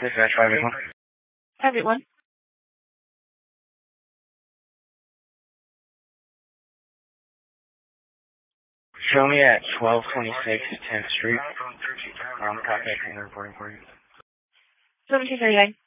Dispatch 581. 581. Show me at 1226 10th Street. Contacting and reporting for you. 1739.